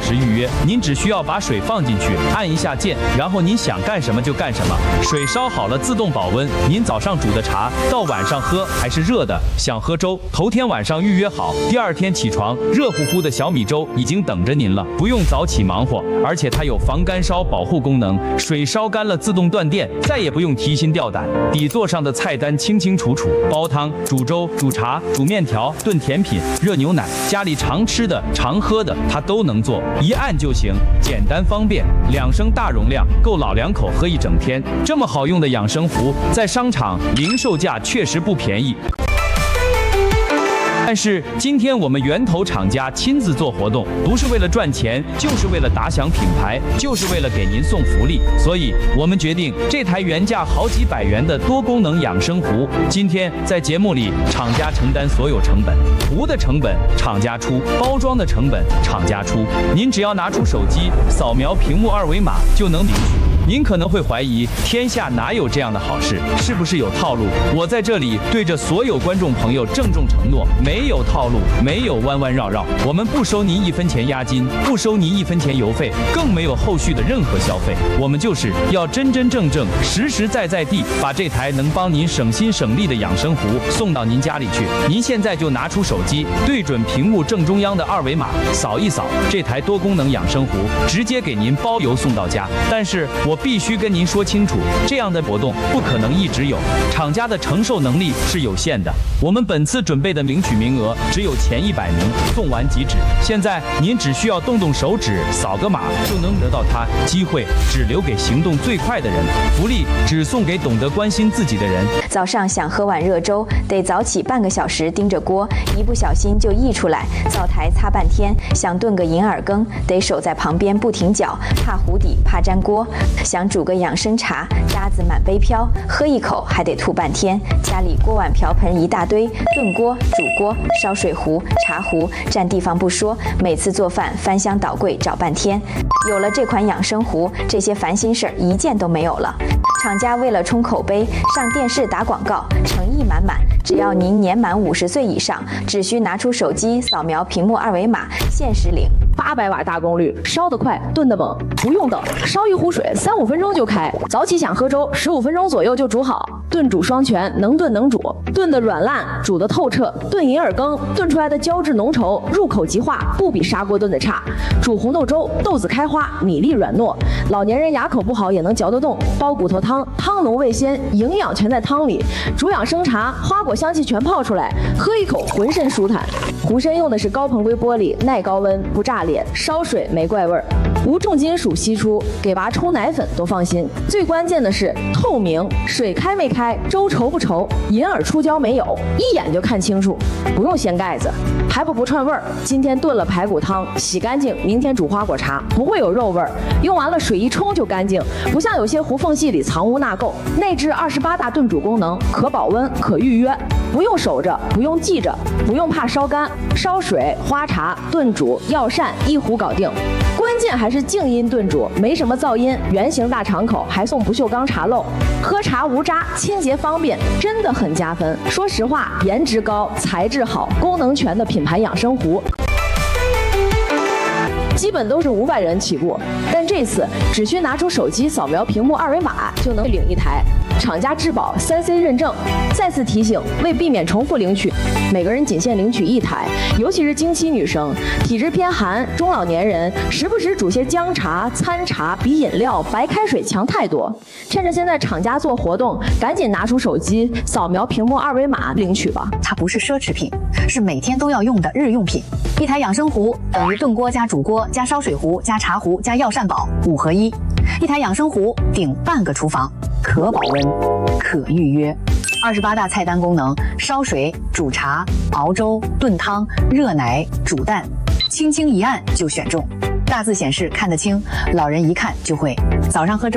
时预约。您只需要把水放进去，按一下键，然后您想干什么就干什么。水烧好了自动保温，您早上煮的茶到晚上喝还是热的。想喝粥，头天晚上预约好，第二天起床，热乎乎的小米粥已经等着您了，不用早起忙活。而且它有防干烧保护功能，水烧干了自动断电，再也不用提心吊胆。底座上的菜单清清楚楚，煲汤、煮粥、煮茶、煮面条、炖甜品、热牛奶，家里常吃的、常喝的，它都能做，一按就行，简单方便。2升大容量，够老两口喝一整天。这么好用的养生壶，在商场零售价确实不便宜。但是今天我们源头厂家亲自做活动，不是为了赚钱，就是为了打响品牌，就是为了给您送福利。所以我们决定，这台原价好几百元的多功能养生壶，今天在节目里厂家承担所有成本，壶的成本厂家出，包装的成本厂家出。您只要拿出手机，扫描屏幕2维码就能领取。您可能会怀疑，天下哪有这样的好事？是不是有套路？我在这里对着所有观众朋友郑重承诺，没有套路，没有弯弯绕绕，我们不收您1分钱押金，不收您1分钱邮费，更没有后续的任何消费。我们就是要真真正正、实实在在地把这台能帮您省心省力的养生壶送到您家里去。您现在就拿出手机，对准屏幕正中央的2维码，扫一扫，这台多功能养生壶直接给您包邮送到家。但是我必须跟您说清楚，这样的活动不可能一直有，厂家的承受能力是有限的。我们本次准备的领取名额只有前100名，送完即止。现在您只需要动动手指，扫个码就能得到它，机会只留给行动最快的人，福利只送给懂得关心自己的人。 早上想喝碗热粥，得早起半个小时盯着锅，一不小心就溢出来，灶台擦半天；想炖个银耳羹，得守在旁边不停搅，怕糊底，怕粘锅。想煮个养生茶，渣子满杯飘，喝一口还得吐半天。家里锅碗瓢盆一大堆，炖锅、煮锅、烧水壶、茶壶，占地方不说，每次做饭翻箱倒柜找半天。有了这款养生壶，这些烦心事儿一件都没有了。厂家为了冲口碑，上电视打广告，诚意满满。只要您年满50岁以上，只需拿出手机扫描屏幕2维码，限时领。 800瓦大功率，烧得快，炖得猛，不用等，烧一壶水3-5分钟就开。早起想喝粥，15分钟左右就煮好。炖煮双全，能炖能煮，炖得软烂，煮得透彻。炖银耳羹，炖出来的胶质浓稠，入口即化，不比砂锅炖的差。煮红豆粥，豆子开花，米粒软糯，老年人牙口不好也能嚼得动。煲骨头汤，汤浓味鲜，营养全在汤里。煮养生茶，花果香气全泡出来，喝一口浑身舒坦。壶身用的是高硼硅玻璃，耐高温，不炸裂，烧水没怪味儿，无重金属析出，给娃冲奶粉都放心。最关键的是透明，水开没开，粥稠不稠，银耳出胶没有，一眼就看清楚，不用掀盖子，还不串味儿。今天炖了排骨汤，洗干净，明天煮花果茶，不会有肉味儿，用完了水一冲就干净，不像有些壶缝隙里藏污纳垢。内置28大炖煮功能，可保温，可预约，不用守着，不用记着，不用怕烧干，烧水、花茶、炖煮、药膳一壶搞定。关键还是静音炖煮，没什么噪音，圆形大敞口，还送不锈钢茶漏，喝茶无渣，清洁方便，真的很加分。说实话，颜值高，材质好，功能全的品牌养生壶。基本都是500人起步，但这次只需拿出手机扫描屏幕2维码就能领一台，厂家质保3C 认证。再次提醒，为避免重复领取，每个人仅限领取1台，尤其是经期女生、体质偏寒、中老年人，时不时煮些姜茶、参茶比饮料、白开水强太多。趁着现在厂家做活动，赶紧拿出手机扫描屏幕2维码领取吧。 它不是奢侈品，是每天都要用的日用品。一台养生壶等于炖锅加煮锅加烧水壶加茶壶加药膳宝5合1，一台养生壶顶半个厨房，可保温，可预约。28大菜单功能：烧水、煮茶、熬粥、炖汤、热奶、煮蛋，轻轻一按就选中。大字显示看得清，老人一看就会。早上喝粥，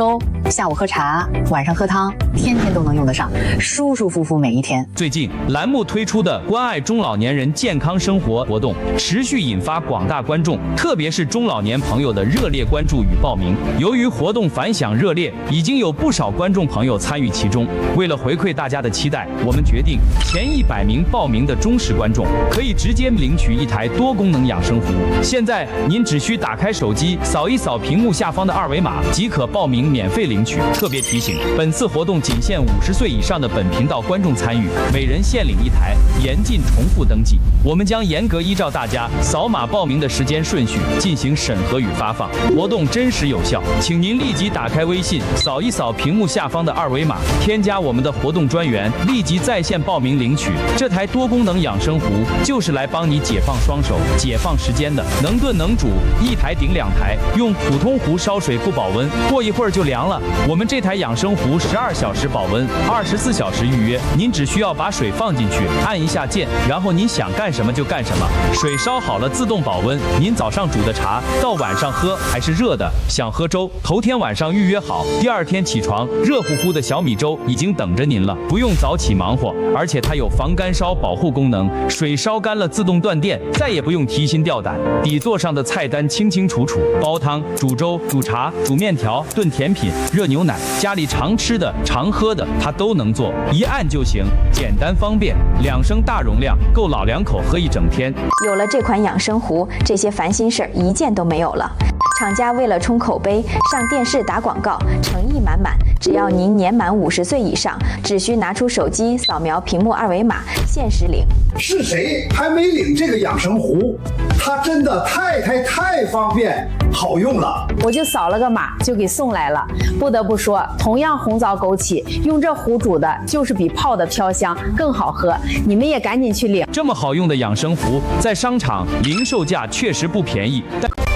下午喝茶，晚上喝汤，天天都能用得上，舒舒服服每一天。 最近栏目推出的关爱中老年人健康生活活动，持续引发广大观众，特别是中老年朋友的热烈关注与报名。由于活动反响热烈，已经有不少观众朋友参与其中。为了回馈大家的期待，我们决定前100名报名的忠实观众可以直接领取一台多功能养生服。现在您只需打开手机，扫一扫屏幕下方的2维码，即可报名免费领取。特别提醒，本次活动仅限50岁以上的本频道观众参与，每人限领1台，严禁重复登记。我们将严格依照大家扫码报名的时间顺序进行审核与发放，活动真实有效，请您立即打开微信，扫一扫屏幕下方的2维码，添加我们的活动专员，立即在线报名领取。这台多功能养生壶就是来帮你解放双手、解放时间的，能炖能煮，1台顶2台，用普通壶烧水不保温，过一会儿就凉了。我们这台养生壶12小时保温，24小时预约，您只需要把水放进去，按一下键，然后您想干什么就干什么，水烧好了自动保温。您早上煮的茶到晚上喝还是热的，想喝粥，头天晚上预约好，第2天起床热乎乎的小米粥已经等着您了，不用早起忙活，而且它有防干烧保护功能，水烧干了自动断电，再也不用提心吊胆。底座上的菜单清清楚楚，煲汤、煮粥、煮茶、煮面条、炖甜品、热牛奶，家里常吃的、常喝的，它都能做，一按就行，简单方便，2升大容量，够老两口喝一整天。 有了这款养生壶，这些烦心事儿一件都没有了。厂家为了冲口碑，上电视打广告，诚意满满。只要您年满50岁以上，只需拿出手机扫描屏幕2维码，限时领。 是谁还没领这个养生壶？它真的太方便好用了。 我就扫了个码就给送来了。不得不说，同样红枣枸杞，用这壶煮的就是比泡的飘香更好喝。你们也赶紧去领。 这么好用的养生壶，在商场零售价确实不便宜，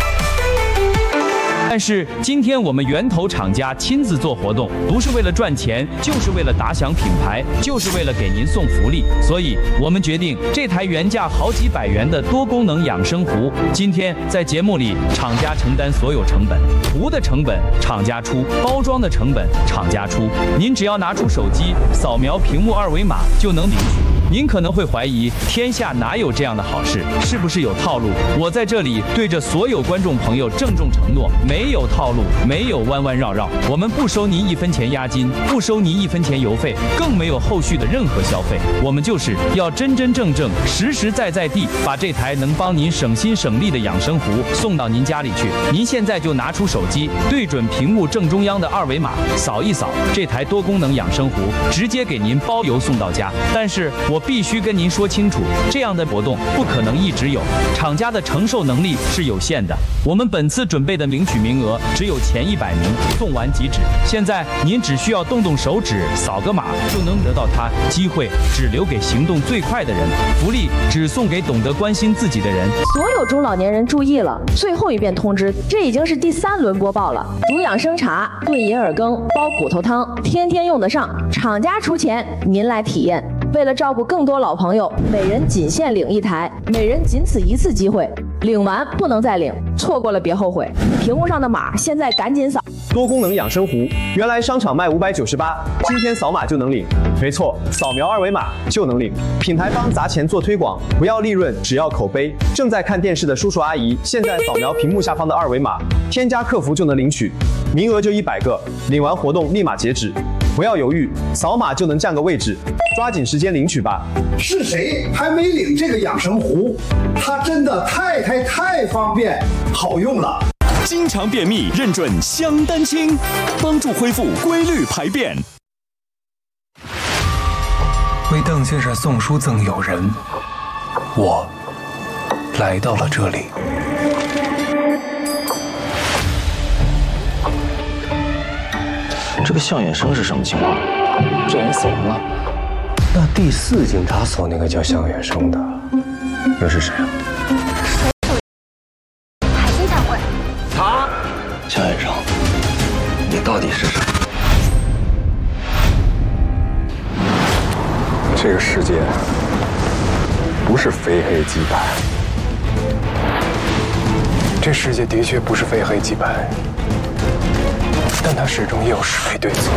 但是今天我们源头厂家亲自做活动，不是为了赚钱，就是为了打响品牌，就是为了给您送福利。所以我们决定这台原价好几百元的多功能养生壶，今天在节目里厂家承担所有成本，壶的成本厂家出，包装的成本厂家出。您只要拿出手机扫描屏幕2维码就能领取。您可能会怀疑，天下哪有这样的好事？是不是有套路？我在这里对着所有观众朋友郑重承诺，没有套路，没有弯弯绕绕，我们不收您1分钱押金，不收您1分钱邮费，更没有后续的任何消费。我们就是要真真正正、实实在在地把这台能帮您省心省力的养生壶送到您家里去。您现在就拿出手机，对准屏幕正中央的2维码，扫一扫，这台多功能养生壶直接给您包邮送到家。但是我必须跟您说清楚，这样的活动不可能一直有，厂家的承受能力是有限的。我们本次准备的领取名额只有前100名，送完即止。现在您只需要动动手指，扫个码就能得到它，机会只留给行动最快的人，福利只送给懂得关心自己的人。 所有中老年人注意了，最后一遍通知，这已经是第3轮播报了。煮养生茶、炖银耳羹、煲骨头汤，天天用得上，厂家出钱，您来体验。为了照顾更多老朋友，每人仅限领1台，每人仅此1次机会，领完不能再领，错过了别后悔。屏幕上的码现在赶紧扫。 多功能养生壶，原来商场卖598，今天扫码就能领。没错，扫描2维码就能领。品牌方砸钱做推广，不要利润，只要口碑。正在看电视的叔叔阿姨，现在扫描屏幕下方的2维码，添加客服就能领取，名额就100个，领完活动立马截止。不要犹豫，扫码就能占个位置，抓紧时间领取吧。 是谁还没领这个养生壶？它真的太方便好用了。 经常便秘认准香丹清，帮助恢复规律排便。 为邓先生送书赠友人，我来到了这里。 这个向远生是什么情况？这人死人了。 那第4警察所那个叫向远生的，又是谁啊？ 海星展会。 他，向远生，你到底是谁？ 这个世界不是非黑即白，这世界的确不是非黑即白。 但它始终也有是非对错。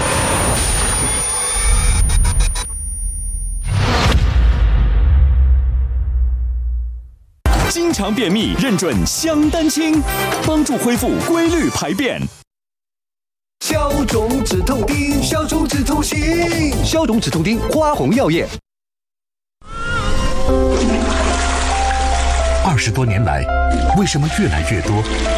经常便秘，认准香丹清，帮助恢复规律排便。 消肿止痛丁，消肿止痛心，消肿止痛丁，花红药业。 20多年来，为什么越来越多